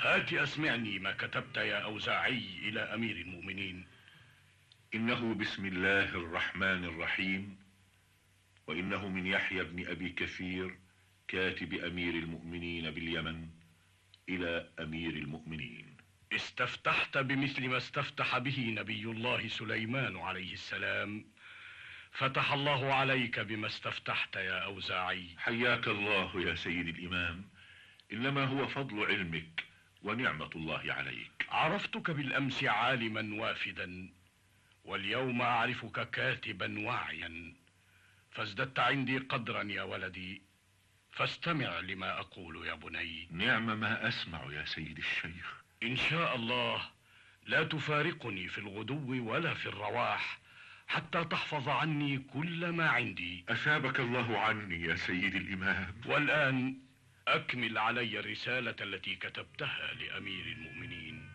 هات أسمعني ما كتبت يا أوزاعي إلى أمير المؤمنين. إنه بسم الله الرحمن الرحيم، وإنه من يحيى بن أبي كثير كاتب أمير المؤمنين باليمن إلى أمير المؤمنين. استفتحت بمثل ما استفتح به نبي الله سليمان عليه السلام، فتح الله عليك بما استفتحت يا أوزاعي. حياك الله يا سيد الإمام، إنما هو فضل علمك ونعمة الله عليك. عرفتك بالأمس عالما وافدا، واليوم أعرفك كاتبا واعيا، فازددت عندي قدرا يا ولدي، فاستمع لما أقول يا بني. نعم ما أسمع يا سيد الشيخ. إن شاء الله لا تفارقني في الغدو ولا في الرواح، حتى تحفظ عني كل ما عندي. أثابك الله عني يا سيد الإمام. والآن أكمل علي الرسالة التي كتبتها لأمير المؤمنين.